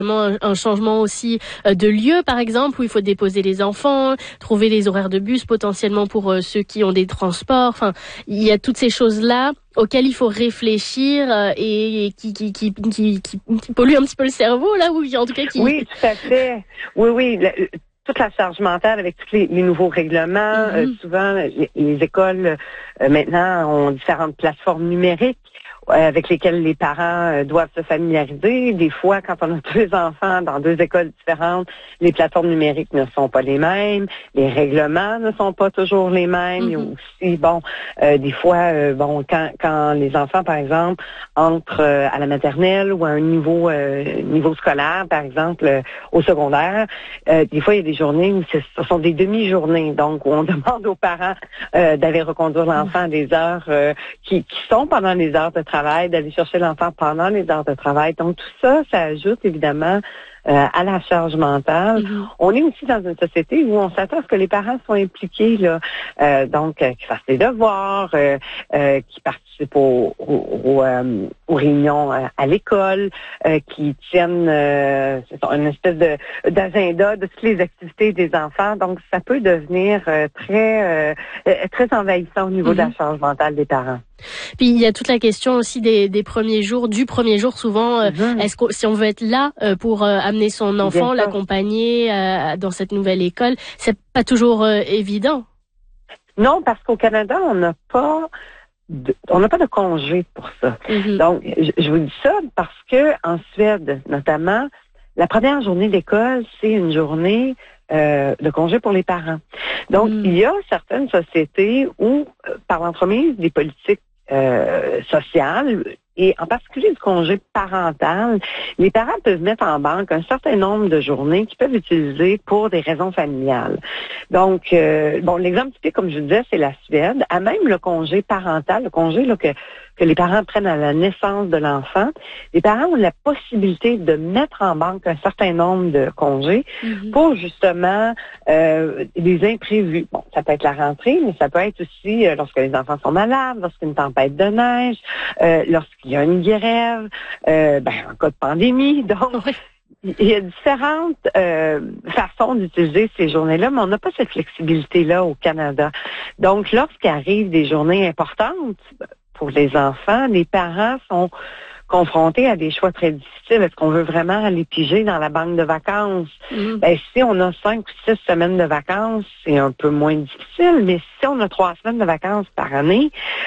un changement aussi de lieu, par exemple, où il faut déposer les enfants, trouver les horaires de bus potentiellement pour ceux qui ont des transports. Enfin, il y a toutes ces choses-là auxquelles il faut réfléchir et qui polluent un petit peu le cerveau, là, ou en tout cas qui... Oui, tout à fait. Oui. Toute la charge mentale avec tous les nouveaux règlements. Souvent, les écoles, maintenant, ont différentes plateformes numériques avec lesquelles les parents doivent se familiariser. Des fois, quand on a deux enfants dans deux écoles différentes, les plateformes numériques ne sont pas les mêmes, les règlements ne sont pas toujours les mêmes. Il y a aussi, des fois, quand les enfants, par exemple, entrent à la maternelle ou à un niveau scolaire, par exemple, au secondaire, des fois, il y a des journées où ce sont des demi-journées, donc où on demande aux parents d'aller reconduire l'enfant à des heures qui sont pendant les heures de travail, d'aller chercher l'enfant pendant les heures de travail. Donc, tout ça, ça ajoute évidemment à la charge mentale. On est aussi dans une société où on s'attend à ce que les parents soient impliqués, là, donc qu'ils fassent des devoirs, qu'ils participent aux réunions à l'école, qui tiennent une espèce d'agenda de toutes les activités des enfants. Donc, ça peut devenir très envahissant au niveau de la charge mentale des parents. Puis il y a toute la question aussi des premiers jours, du premier jour souvent. Est-ce que si on veut être là pour amener son enfant, l'accompagner dans cette nouvelle école, c'est pas toujours évident. Non, parce qu'au Canada, on n'a pas de congé pour ça. Donc, je vous dis ça parce que en Suède, notamment, la première journée d'école, c'est une journée de congé pour les parents. Donc, il y a certaines sociétés où, par l'entremise des politiques sociales, et en particulier du congé parental, les parents peuvent mettre en banque un certain nombre de journées qu'ils peuvent utiliser pour des raisons familiales. Donc, l'exemple typique, comme je vous disais, c'est la Suède. À même le congé parental, le congé là, que les parents prennent à la naissance de l'enfant, les parents ont la possibilité de mettre en banque un certain nombre de congés pour justement des imprévus. Bon, ça peut être la rentrée, mais ça peut être aussi lorsque les enfants sont malades, lorsqu'il y a une tempête de neige, lorsqu'il y a une grève, en cas de pandémie. Donc, il y a différentes façons d'utiliser ces journées-là, mais on n'a pas cette flexibilité-là au Canada. Donc, lorsqu'il arrive des journées importantes pour les enfants, les parents sont confrontés à des choix très difficiles. Est-ce qu'on veut vraiment aller piger dans la banque de vacances? Si on a 5 ou 6 semaines de vacances, c'est un peu moins difficile, mais si on a 3 semaines de vacances par année,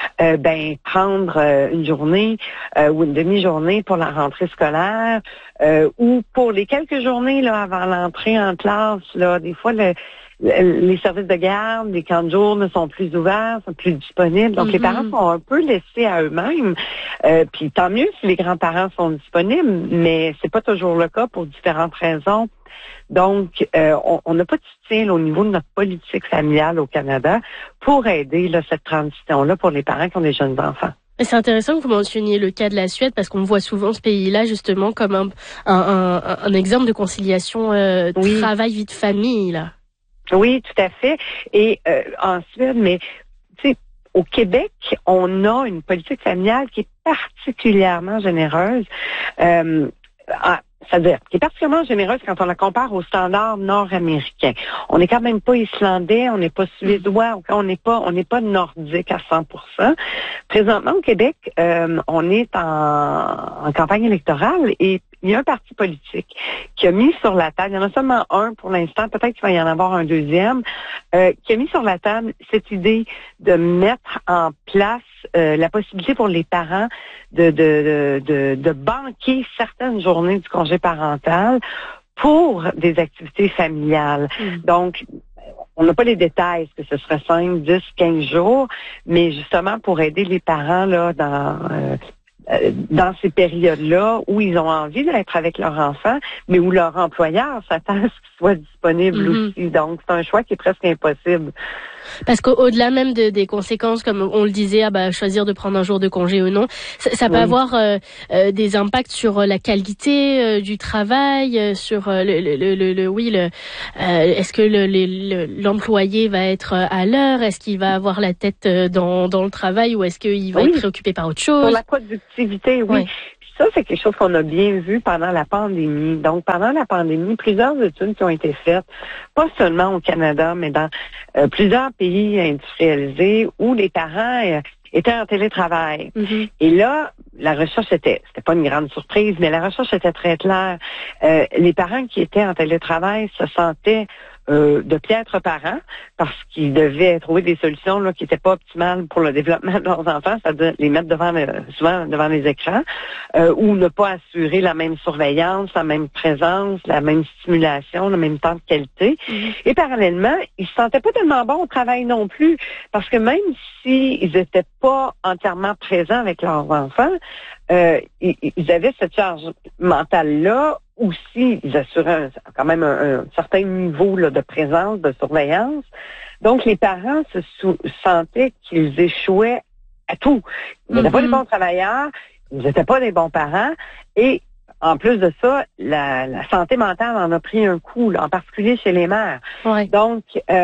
prendre une journée ou une demi-journée pour la rentrée scolaire ou pour les quelques journées là avant l'entrée en classe, là, des fois les services de garde, les camps de jour ne sont plus ouverts, sont plus disponibles. Donc, les parents sont un peu laissés à eux-mêmes. Puis, tant mieux si les grands-parents sont disponibles, mais c'est pas toujours le cas pour différentes raisons. Donc, on n'a pas de soutien là, au niveau de notre politique familiale au Canada pour aider là, cette transition-là pour les parents qui ont des jeunes enfants. C'est intéressant que vous mentionniez le cas de la Suède parce qu'on voit souvent ce pays-là justement comme un exemple de conciliation travail-vie de famille, là. Oui, tout à fait. Et en Suède, mais tu sais, au Québec, on a une politique familiale qui est particulièrement généreuse. C'est-à-dire qui est particulièrement généreuse quand on la compare aux standards nord-américains. On n'est quand même pas islandais, on n'est pas suédois, on n'est pas nordique à 100%. Présentement au Québec, on est en campagne électorale et il y a un parti politique qui a mis sur la table, il y en a seulement un pour l'instant, peut-être qu'il va y en avoir un deuxième, qui a mis sur la table cette idée de mettre en place la possibilité pour les parents de banquer certaines journées du congé parental pour des activités familiales. Donc, on n'a pas les détails, est-ce que ce serait 5, 10, 15 jours, mais justement pour aider les parents là dans ces périodes-là où ils ont envie d'être avec leur enfant, mais où leur employeur s'attend à ce qu'il soit disponible aussi. Donc, c'est un choix qui est presque impossible. Parce qu'au-delà même des conséquences, comme on le disait, choisir de prendre un jour de congé ou non, ça peut avoir des impacts sur la qualité du travail, sur est-ce que l'employé va être à l'heure, est-ce qu'il va avoir la tête dans le travail ou est-ce qu'il va être préoccupé par autre chose? Sur la productivité, oui. ça, c'est quelque chose qu'on a bien vu pendant la pandémie. Donc, pendant la pandémie, plusieurs études qui ont été faites, pas seulement au Canada, mais dans plusieurs pays industrialisés où les parents étaient en télétravail. Mm-hmm. Et là, la recherche c'était pas une grande surprise, mais la recherche était très claire. Les parents qui étaient en télétravail se sentaient de piètres parents parce qu'ils devaient trouver des solutions là, qui n'étaient pas optimales pour le développement de leurs enfants, c'est-à-dire les mettre souvent devant les écrans ou ne pas assurer la même surveillance, la même présence, la même stimulation, le même temps de qualité. Mm-hmm. Et parallèlement, ils se sentaient pas tellement bons au travail non plus parce que même s'ils n'étaient pas entièrement présents avec leurs enfants, ils avaient cette charge mentale-là. Aussi, ils assuraient quand même un certain niveau là, de présence, de surveillance. Donc, les parents se sentaient qu'ils échouaient à tout. Ils n'étaient pas des bons travailleurs, ils n'étaient pas des bons parents. Et en plus de ça, la santé mentale en a pris un coup, là, en particulier chez les mères. Ouais. Donc,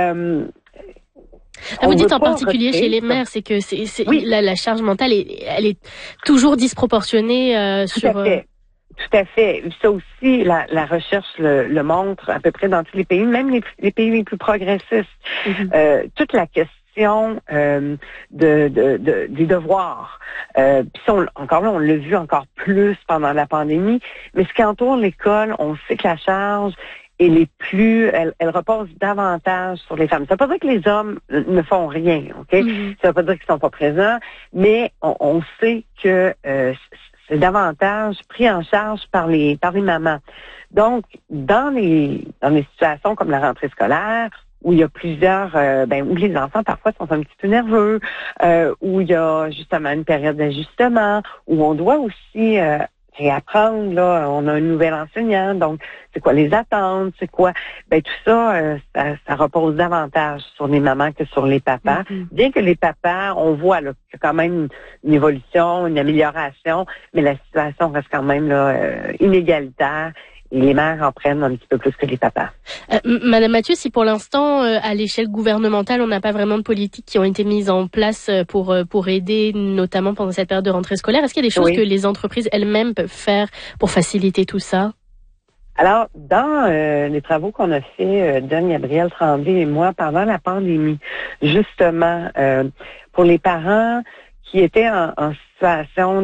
vous dites en particulier chez les mères, c'est que oui. la charge mentale, elle est toujours disproportionnée sur... Tout à fait. Ça aussi, la recherche le montre à peu près dans tous les pays, même les pays les plus progressistes. Mm-hmm. Toute la question des devoirs. Puis encore là, on l'a vu encore plus pendant la pandémie. Mais ce qui entoure l'école, on sait que la charge elle repose davantage sur les femmes. Ça veut pas dire que les hommes ne font rien, ok? Mm-hmm. Ça veut pas dire qu'ils sont pas présents, mais on sait que c'est davantage pris en charge par les mamans. Donc, dans les situations comme la rentrée scolaire, où il y a plusieurs, où les enfants parfois sont un petit peu nerveux, où il y a justement une période d'ajustement, où on doit aussi réapprendre, là, on a un nouvel enseignant, donc c'est quoi les attentes, c'est quoi, tout ça, ça repose davantage sur les mamans que sur les papas. Mm-hmm. Bien que les papas, on voit là, qu'il y a quand même une évolution, une amélioration, mais la situation reste quand même là inégalitaire. Et les mères en prennent un petit peu plus que les papas. Madame Mathieu, si pour l'instant, à l'échelle gouvernementale, on n'a pas vraiment de politiques qui ont été mises en place pour aider, notamment pendant cette période de rentrée scolaire, est-ce qu'il y a des choses que les entreprises elles-mêmes peuvent faire pour faciliter tout ça? Alors, dans les travaux qu'on a fait, Don, Gabriel Tremblay et moi, pendant la pandémie, justement, pour les parents qui étaient en situation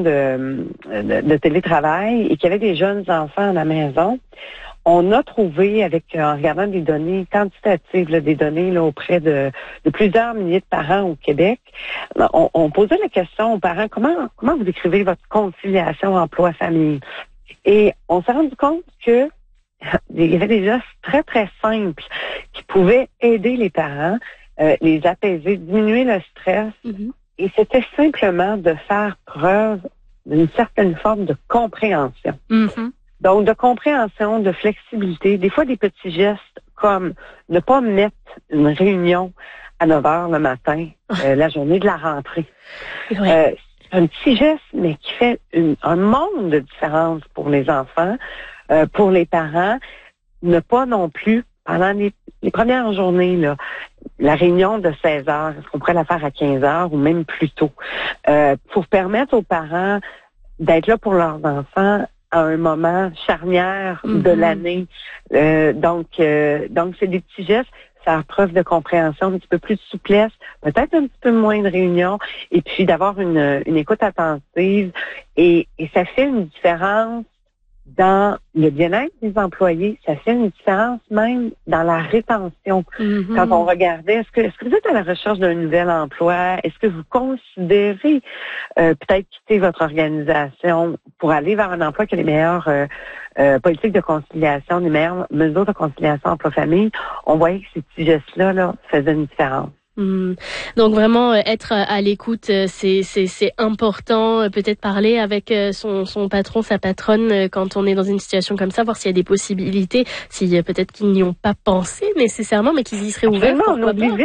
de télétravail et qui avaient des jeunes enfants à la maison, on a trouvé, en regardant des données quantitatives, là, des données là, auprès de plusieurs milliers de parents au Québec, on posait la question aux parents, comment vous décrivez votre conciliation emploi-famille? Et on s'est rendu compte que il y avait des gestes très, très simples qui pouvaient aider les parents, les apaiser, diminuer le stress. Mm-hmm. Et c'était simplement de faire preuve d'une certaine forme de compréhension. Mm-hmm. Donc, de compréhension, de flexibilité. Des fois, des petits gestes comme ne pas mettre une réunion à 9 heures le matin, la journée de la rentrée. Ouais. Un petit geste, mais qui fait un monde de différence pour les enfants, pour les parents. Ne pas non plus, pendant les premières journées, là, la réunion de 16 heures, est-ce qu'on pourrait la faire à 15 heures ou même plus tôt, pour permettre aux parents d'être là pour leurs enfants à un moment charnière de l'année. Donc c'est des petits gestes, faire preuve de compréhension, un petit peu plus de souplesse, peut-être un petit peu moins de réunion, et puis d'avoir une écoute attentive. Et ça fait une différence dans le bien-être des employés, ça fait une différence même dans la rétention. Mm-hmm. Quand on regardait, est-ce que vous êtes à la recherche d'un nouvel emploi? Est-ce que vous considérez peut-être quitter votre organisation pour aller vers un emploi qui a les meilleures politiques de conciliation, les meilleures mesures de conciliation emploi-famille? On voyait que ces petits gestes-là là, faisaient une différence. Donc vraiment être à l'écoute, c'est important. Peut-être parler avec son patron, sa patronne quand on est dans une situation comme ça, voir s'il y a des possibilités, si peut-être qu'ils n'y ont pas pensé nécessairement, mais qu'ils y seraient ouverts. On oublie vite.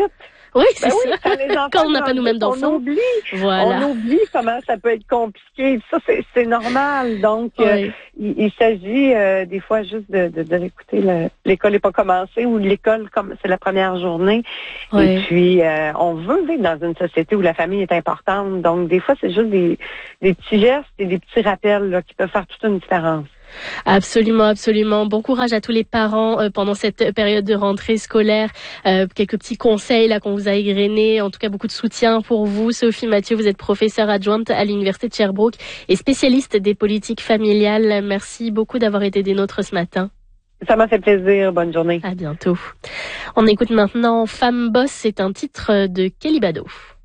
Oui, c'est ça. Quand, les enfants Quand on n'a pas nous-mêmes d'enfants. On oublie comment ça peut être compliqué. Ça, c'est normal. Donc, il s'agit des fois juste de l'écouter. L'école n'est pas commencée ou l'école, comme c'est la première journée. Oui. Et puis, on veut vivre dans une société où la famille est importante. Donc, des fois, c'est juste des petits gestes et des petits rappels là, qui peuvent faire toute une différence. Absolument, absolument. Bon courage à tous les parents pendant cette période de rentrée scolaire. Quelques petits conseils là qu'on vous a égrenés. En tout cas, beaucoup de soutien pour vous. Sophie Mathieu, vous êtes professeure adjointe à l'Université de Sherbrooke et spécialiste des politiques familiales. Merci beaucoup d'avoir été des nôtres ce matin. Ça m'a fait plaisir. Bonne journée. À bientôt. On écoute maintenant Femme Boss. C'est un titre de Kelly Bado.